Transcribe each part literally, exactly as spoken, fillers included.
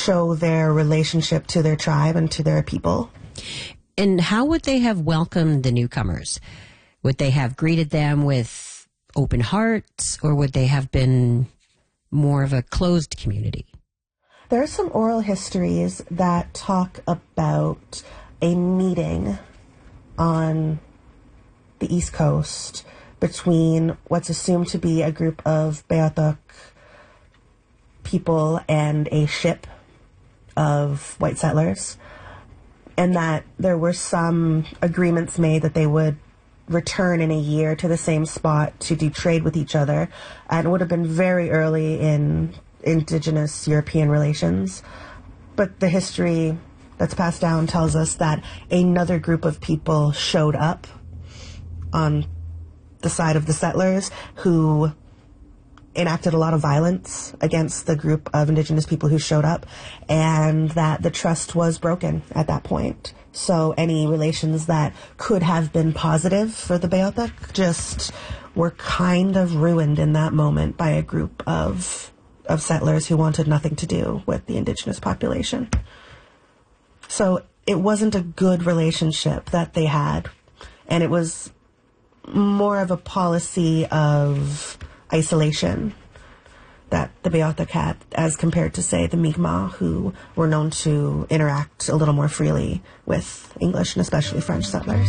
show their relationship to their tribe and to their people. And how would they have welcomed the newcomers? Would they have greeted them with open hearts, or would they have been more of a closed community? There are some oral histories that talk about a meeting on the East Coast between what's assumed to be a group of Beothuk people and a ship of white settlers, and that there were some agreements made that they would return in a year to the same spot to do trade with each other, and it would have been very early in Indigenous European relations. But the history that's passed down tells us that another group of people showed up on the side of the settlers who enacted a lot of violence against the group of Indigenous people who showed up, and that the trust was broken at that point. So any relations that could have been positive for the Beothuk just were kind of ruined in that moment by a group of of settlers who wanted nothing to do with the Indigenous population. So it wasn't a good relationship that they had, and it was more of a policy of isolation that the Beothuk had, as compared to, say, the Mi'kmaq, who were known to interact a little more freely with English and especially French settlers.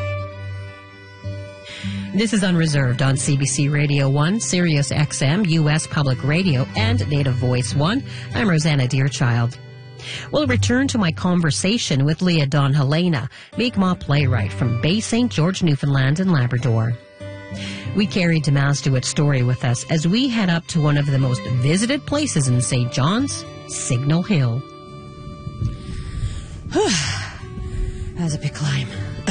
This is Unreserved on C B C Radio one, Sirius X M, U S Public Radio, and Native Voice one. I'm Rosanna Deerchild. We'll return to my conversation with Leah Dawn Helena, Mi'kmaq playwright from Bay Saint George, Newfoundland and Labrador. We carried Damas Stewart's story with us as we head up to one of the most visited places in Saint John's, Signal Hill. That was a big climb.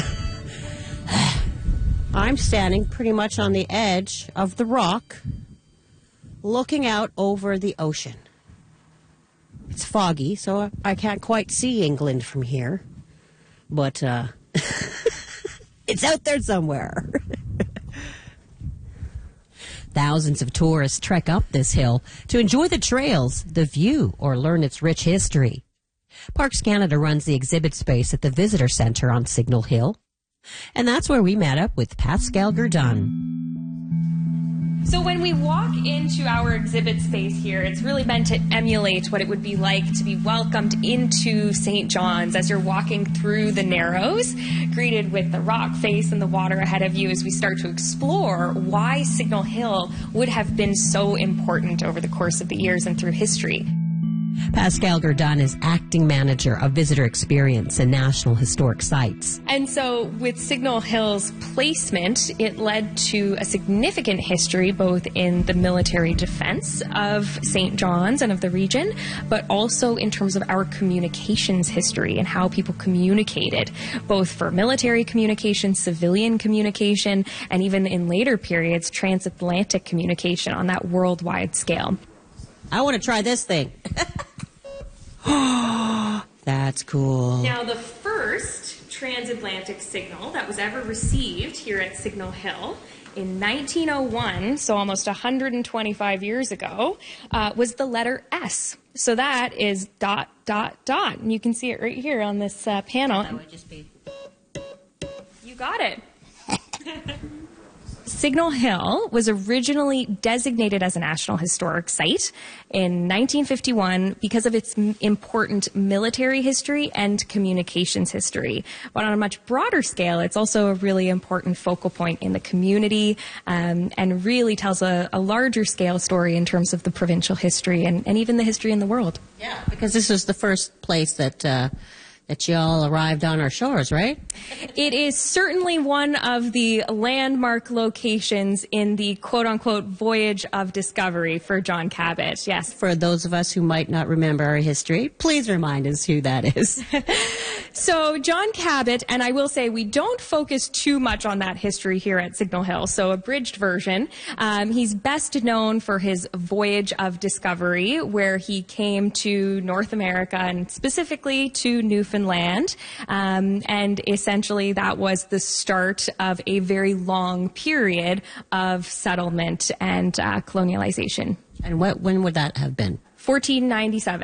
I'm standing pretty much on the edge of the rock, looking out over the ocean. It's foggy, so I can't quite see England from here, but uh, it's out there somewhere. Thousands of tourists trek up this hill to enjoy the trails, the view, or learn its rich history. Parks Canada runs the exhibit space at the Visitor Centre on Signal Hill. And that's where we met up with Pascal Gurdon. So when we walk into our exhibit space here, it's really meant to emulate what it would be like to be welcomed into Saint John's as you're walking through the Narrows, greeted with the rock face and the water ahead of you as we start to explore why Signal Hill would have been so important over the course of the years and through history. Pascal Gurdon is acting manager of Visitor Experience and National Historic Sites. And so with Signal Hill's placement, it led to a significant history both in the military defense of Saint John's and of the region, but also in terms of our communications history and how people communicated, both for military communication, civilian communication, and even in later periods, transatlantic communication on that worldwide scale. I want to try this thing. That's cool. Now, the first transatlantic signal that was ever received here at Signal Hill in nineteen oh one, so almost one hundred twenty-five years ago, uh, was the letter S. So that is dot, dot, dot. And you can see it right here on this uh, panel. That would just be... You got it. Signal Hill was originally designated as a National Historic Site in nineteen fifty-one because of its m- important military history and communications history. But on a much broader scale, it's also a really important focal point in the community um, and really tells a, a larger scale story in terms of the provincial history and, and even the history in the world. Yeah, because this was the first place that... Uh that y'all arrived on our shores, right? It is certainly one of the landmark locations in the quote-unquote voyage of discovery for John Cabot, yes. For those of us who might not remember our history, please remind us who that is. So John Cabot, and I will say we don't focus too much on that history here at Signal Hill, so abridged version. Um, he's best known for his voyage of discovery, where he came to North America and specifically to Newfoundland. Land, um, and essentially that was the start of a very long period of settlement and uh, colonialization. And what, when would that have been? fourteen ninety-seven.